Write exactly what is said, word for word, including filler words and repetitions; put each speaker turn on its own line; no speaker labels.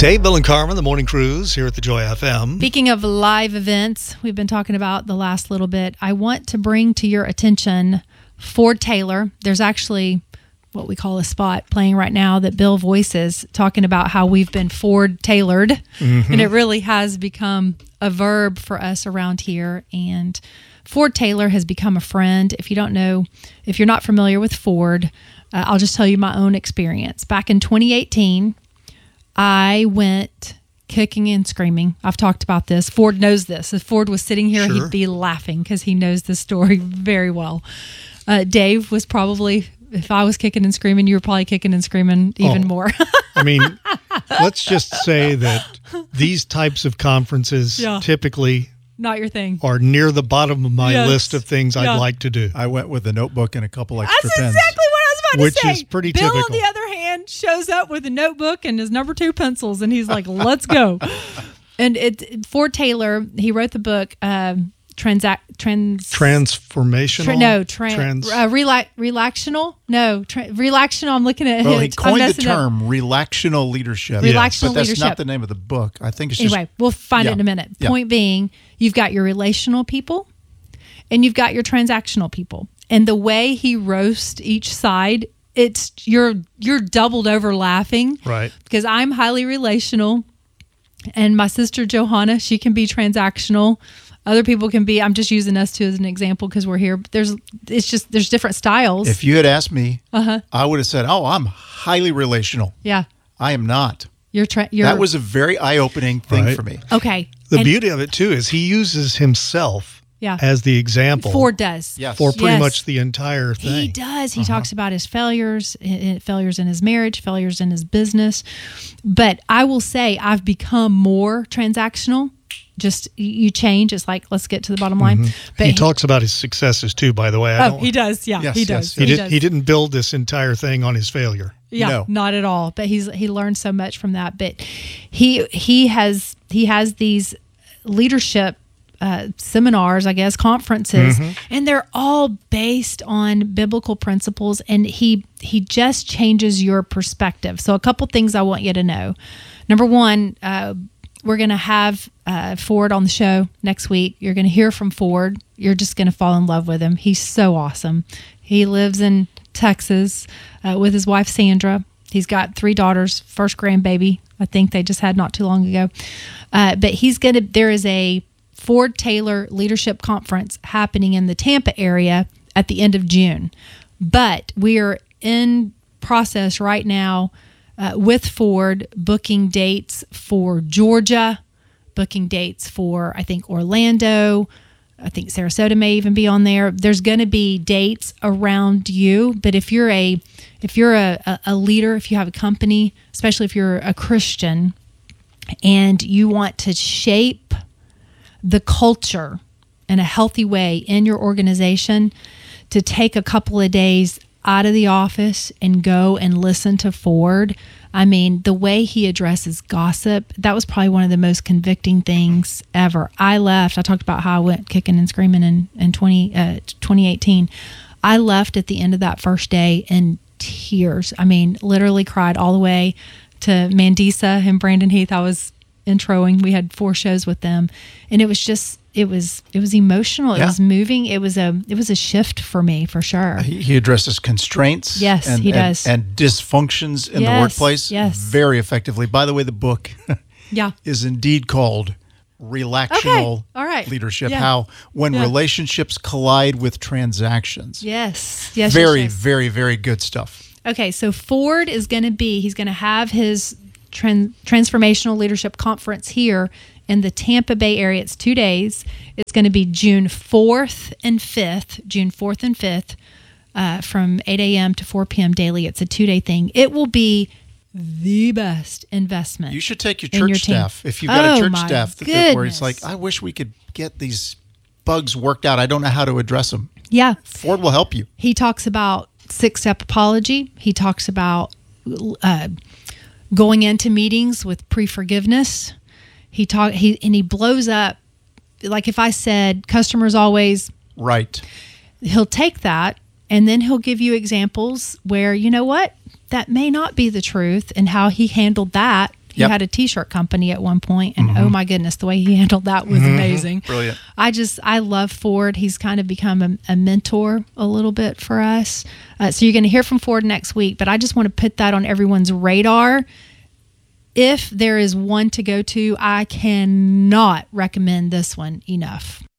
Dave, Bill, and Carmen, the Morning Cruise here at the Joy F M.
Speaking of live events, we've been talking about the last little bit. I want to bring to your attention Ford Taylor. There's actually what we call a spot playing right now that Bill voices, talking about how we've been Ford tailored. Mm-hmm. And it really has become a verb for us around here. And Ford Taylor has become a friend. If you don't know, if you're not familiar with Ford, uh, I'll just tell you my own experience. Back in twenty eighteen, I went kicking and screaming. I've talked about this. Ford knows this. If Ford was sitting here, sure, he'd be laughing because he knows the story very well. Uh, Dave was probably, if I was kicking and screaming, you were probably kicking and screaming even oh, more.
I mean, let's just say that these types of conferences yeah. typically
not your thing
are near the bottom of my
yes.
list of things yeah. I'd like to do.
I went with a notebook and a couple extra
That's
pens.
That's exactly what I was about
Which
to say.
Which is pretty
Bill,
typical.
on the other hand, shows up with a notebook and his number two pencils, and he's like, let's go. And it Ford Taylor, he wrote the book, um, Transact trans
Transformational.
Tra- no, tra-
trans.
Uh, relax, relaxational. No, tra- relaxational. I'm looking at
well,
it.
he coined the term relaxational leadership.
Relaxational
yes. But that's
leadership.
not the name of the book. I think it's just
anyway. We'll find
yeah.
it in a minute.
Yeah.
Point being, you've got your relational people, and you've got your transactional people, and the way he roasts each side, it's you're you're doubled over laughing,
right?
Because I'm highly relational, and my sister Johanna, she can be transactional. Other people can be, I'm just using us two as an example because we're here. But there's, it's just, there's different styles.
If you had asked me,
uh-huh.
I would have said, oh, I'm highly relational.
Yeah.
I am not.
You're, tra- you're
That was a very eye-opening thing
right.
for me.
Okay.
The
and,
beauty of it, too, is he uses himself
yeah.
as the example.
Ford does.
Yes.
For pretty
yes.
much the entire thing.
He does. He
uh-huh.
talks about his failures, failures in his marriage, failures in his business. But I will say I've become more transactional. Just you change. It's like, let's get to the bottom line.
Mm-hmm.
But
he,
he
talks about his successes too, by the way. I
oh,
don't,
he does. Yeah,
yes,
he
yes,
does.
yes.
He,
He,
did,
does.
he didn't build this entire thing on his failure.
Yeah,
no.
not at all. But he's he learned so much from that. But he he has he has these leadership uh, seminars, I guess, conferences, mm-hmm. and they're all based on biblical principles. And he he just changes your perspective. So a couple things I want you to know. Number one. Uh, We're going to have uh, Ford on the show next week. You're going to hear from Ford. You're just going to fall in love with him. He's so awesome. He lives in Texas uh, with his wife, Sandra. He's got three daughters, first grandbaby. I think they just had not too long ago. Uh, but he's going to, there is a Ford Taylor Leadership Conference happening in the Tampa area at the end of June. But we are in process right now Uh, with Ford, booking dates for Georgia, booking dates for, I think, Orlando. I think Sarasota may even be on there. There's going to be dates around you. But if you're a if you're a, a, a leader, if you have a company, especially if you're a Christian, and you want to shape the culture in a healthy way in your organization, to take a couple of days out of the office and go and listen to Ford. I mean, the way he addresses gossip, that was probably one of the most convicting things ever. I left. I talked about how I went kicking and screaming in, in twenty, uh, twenty eighteen. I left at the end of that first day in tears. I mean, literally cried all the way to Mandisa and Brandon Heath. I was introing. We had four shows with them, and it was just it was it was emotional.
Yeah.
It was moving. It was a it was a shift for me, for sure.
He, he addresses constraints.
Yes,
and,
he
and,
does.
and dysfunctions in
Yes,
the workplace.
yes.
Very effectively. By the way, the book
Yeah.
is indeed called Relaxtional
Okay. All right.
Leadership.
Yeah.
How when
Yeah.
relationships collide with transactions.
Yes. Yes.
Very,
yes, yes.
very, very good stuff.
Okay, so Ford is going to be, he's going to have his tran- Transformational Leadership Conference here in the Tampa Bay area. It's two days. It's going to be June fourth and fifth, June fourth and fifth, uh, from eight a.m. to four p.m. daily. It's a two-day thing. It will be the best investment.
You should take your
in
church
your team.
staff. If you've got
Oh,
a church
my
staff that, that- where it's
goodness.
like, I wish we could get these bugs worked out. I don't know how to address them.
Yeah.
Ford will help you.
He talks about six-step apology. He talks about uh, going into meetings with pre-forgiveness. He talk he and he blows up. Like if I said, customers always,
Right.
he'll take that and then he'll give you examples where, you know what, that may not be the truth, and how he handled that He
Yep.
had a t-shirt company at one point, and oh my goodness, the way he handled that was amazing.
Brilliant.
I just, I love Ford. He's kind of become a, a mentor a little bit for us. Uh, so you're going to hear from Ford next week, but I just want to put that on everyone's radar. If there is one to go to, I cannot recommend this one enough.